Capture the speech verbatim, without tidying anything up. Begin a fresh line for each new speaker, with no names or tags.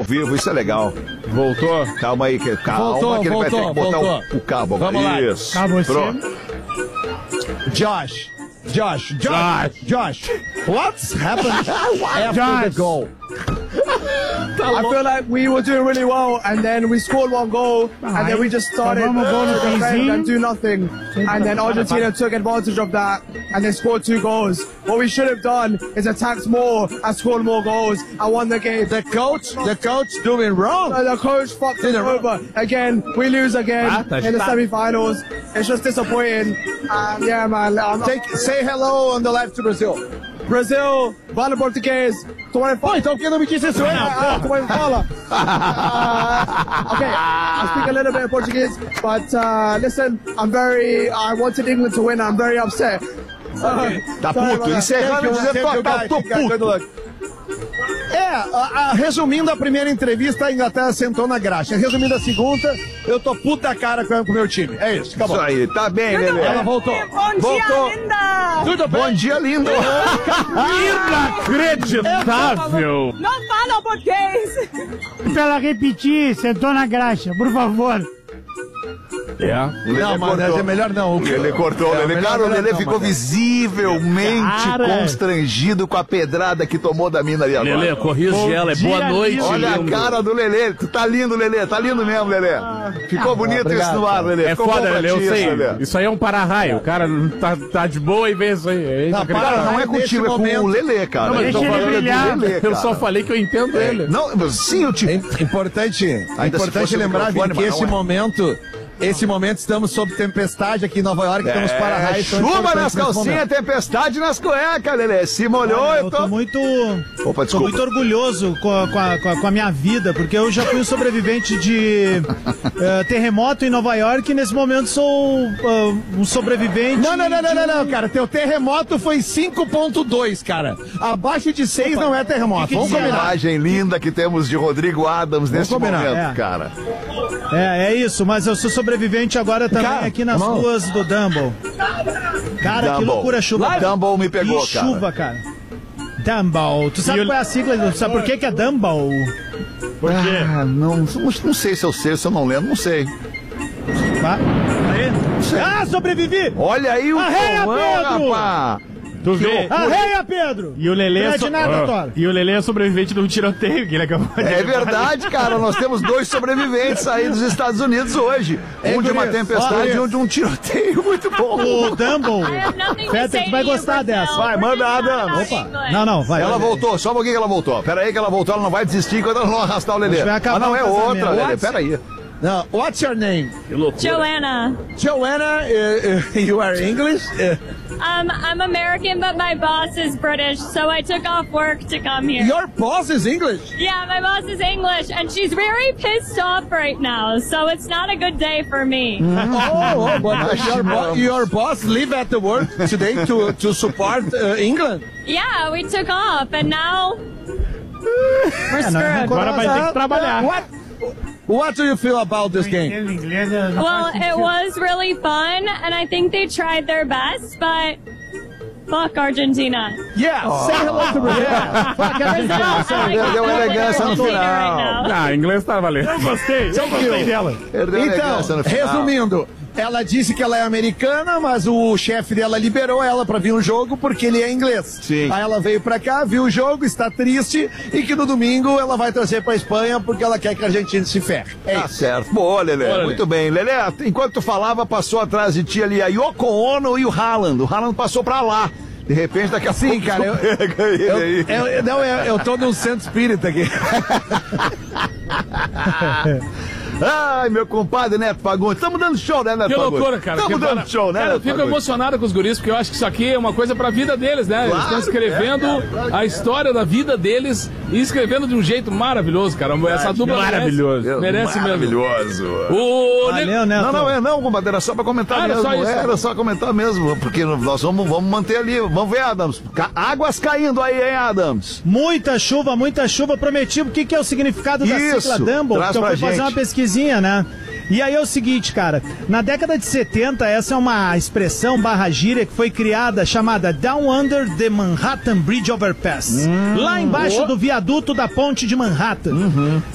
vivo, isso é legal.
Voltou?
Calma aí, que, calma
voltou,
que ele
voltou,
vai ter que botar
voltou.
o, o cabo.
Vamos lá.
Isso.
Cabo
Pronto.
Josh, Josh, Josh, Josh, what's happened after
Josh.
the goal? I feel like we were doing really well, and then we scored one goal, and then we just started
Vamos
to
gol no
defend
finzinho.
and do nothing. And then Argentina took advantage of that, and they scored two goals. What we should have done is attacked more and scored more goals and won the game.
The coach, the coach doing wrong.
Uh, the coach fucked us over again. We lose again
Ah, tá
in the
tá.
semi-finals. It's just disappointing. And yeah, man. I'm,
Take, say hello on the live to Brazil.
Brazil, fala português. Tu vai falar?
Então quem não me disse isso?
Ah, tu vai falar? Uh, okay, I speak a little bit of Portuguese, but uh, listen, I'm very. I wanted England to win. I'm very upset. Uh,
Tá
sorry
puto,
about that.
encerrando dizendo
Thank you,
total,
guys.
tô
You guys, good
puto.
luck. É, a- a- resumindo a primeira entrevista, a Inglaterra sentou na graxa. Resumindo a segunda, eu tô puta cara com o meu time. É isso, acabou.
Isso aí, tá bem, Lelê.
Ela voltou. Voltou. Tudo bem?
Bom dia, lindo.
Inacreditável!
Não fala português!
Pra ela repetir, sentou na graxa, por favor.
É.
O Lelê
Não, mano,
cortou.
é melhor não.
O Lelê cortou, o
É,
Lelê.
melhor-
Cara, o
melhor
Lelê
não,
ficou
mano.
visivelmente
Cara.
constrangido com a pedrada que tomou da mina ali agora.
Lelê, corrige ela. É boa
dia,
noite,
Olha
lindo.
a cara do Lelê. Tu tá lindo, Lelê. Tá lindo mesmo, Lelê. Ficou bonito
obrigado,
isso no ar, Lelê.
É
Ficou
foda,
bom pra
Lelê, eu
ti isso,
sei.
Lelê.
Isso aí é um para-raio. O cara tá, tá de boa e vê isso aí. É
Não,
inacreditável.
Cara, não é
Nesse
contigo, é com
momento-
o Lelê, cara.
Não, mas
Eu tô
deixa ele
falando
brilhar.
do Lelê,
Eu
cara.
só falei que eu entendo ele.
Não, mas sim, eu te...
É importante, é
Ainda se
importante
fosse o
lembrar,
microfone,
Vini, que
mas
esse
não é.
momento, esse momento estamos sob tempestade aqui em Nova York, estamos para
É,
raios.
chuva nas calcinhas, tempestade nas cuecas, Lelê. Se molhou,
Olha,
eu
eu
tô...
tô muito,
Opa,
tô
desculpa.
muito orgulhoso com a, com, a, com a- com a minha vida, porque eu já fui um sobrevivente de eh, terremoto em Nova York e nesse momento sou ah, um sobrevivente.
Não, não, não, não,
de
não,
um-
não, cara. Teu terremoto foi cinco ponto dois, cara. Abaixo de seis não é terremoto.
que que
Vamos
dizia?
combinar.
Imagem linda que temos de Rodrigo Adams nesse
combinar.
momento,
É.
cara.
É, é isso, mas eu sou sobrevivente agora também
Cara,
aqui nas
irmão.
ruas do Dumble. Cara, que
Dumble.
loucura, chuva.
Dumble me pegou,
que
cara.
chuva, cara. Dumble. Tu sabe
E o-
qual é a sigla? Tu sabe por que que é Dumble?
Por quê?
Ah, não, não, não sei se eu sei, se eu não lembro, não sei.
Tá? Aí. Ah, sobrevivi!
Olha aí o
Arreia,
povão,
Pedro!
rapaz.
Tu vê?
Arreia, Pedro!
E o Lelê
Não é
é,
de
so-
nada,
Ah.
Tora.
E o Lelê é sobrevivente de um tiroteio que ele acabou de
É verdade, cara. Nós temos dois sobreviventes aí dos Estados Unidos hoje. Um de uma
Guris,
tempestade e um de um tiroteio. Muito bom.
O Dumble.
I have nothing to
Fetter,
say
tu vai
to you,
gostar
Brazil.
dessa.
Vai,
We're
manda,
just not
Adam.
about
Opa.
England.
Não, não, vai.
Ela
vai.
voltou, só um pouquinho que ela voltou. Pera aí que ela voltou, ela não vai desistir enquanto ela não arrastar o Lelê.
A gente vai
Ah,
acabar
não, é
o casamento.
outra, Lelê.
What?
Pera aí.
Não, what's your name?
Que loucura.
Joanna.
Joanna, uh, uh, you are English? Uh,
Um, I'm American, but my boss is British, so I took off work to come here.
your boss is English?
Yeah, my boss is English, and she's very pissed off right now, so it's not a good day for me.
Oh, oh, but your, bo-
Imaginamos.
your boss live at the work today to, to support uh, England?
Yeah, we took off, and now we're
É, não é
screwed.
Agora vai ter que trabalhar.
What, what do you feel about this game?
Em inglês, não
Well,
faz
it
sentido.
was really fun, and I think they tried their best, but fuck Argentina.
Yeah, say hello to Brazil. Fuck
Brazil,
everything.
I like
Deu
to go with
elegância no
Argentina
final.
right now.
Ah, inglês tá valendo. Eu gostei, eu gostei dela.
Perdeu a elegância
Então,
no final.
resumindo, ela disse que ela é americana, mas o chefe dela liberou ela pra vir um jogo porque ele é inglês.
Sim.
Aí ela veio pra cá, viu o jogo, está triste e que no domingo ela vai torcer pra Espanha porque ela quer que a Argentina se ferre. É
Tá
isso.
certo. Boa, Lelê.
Boa, Lelê.
Muito bem. Lelê, enquanto tu falava, passou atrás de ti ali a Yoko Ono e o Haaland. O Haaland passou pra lá. De repente, daqui a
Sim,
pouco
cara, eu-
tu pega ele
Eu,
aí.
eu- eu- não, eu, eu tô num centro espírita aqui.
Ai, meu compadre Neto Fagundes. Estamos dando show, né, Neto
Que
Fagundes?
loucura, cara.
Estamos
Que
dando
para-
show, né,
Cara, eu
Neto
fico
Fagundes?
emocionado com os guris, porque eu acho que isso aqui é uma coisa pra vida deles, né? Eles
Claro,
estão escrevendo
é, é,
a história da vida deles e escrevendo de um jeito maravilhoso, cara. Essa dupla maravilhoso.
Meu,
merece, merece mesmo.
Maravilhoso.
O
Valeu, Neto.
Não, não, é não, compadre, era só pra comentar
Ah, era
mesmo.
só isso.
É, era só comentar mesmo, porque nós vamos, vamos manter ali. Vamos ver, Adams. Ca- Águas caindo aí, hein, Adams?
Muita chuva, muita chuva. Prometi o que, que é o significado da
Isso,
sigla Dumble,
traz
porque eu
pra
fui fazer
gente.
uma pesquisinha, né? E aí é o seguinte, cara, na década de setenta, essa é uma expressão barra gíria que foi criada, chamada Down Under the Manhattan Bridge Overpass, lá embaixo do viaduto da ponte de Manhattan.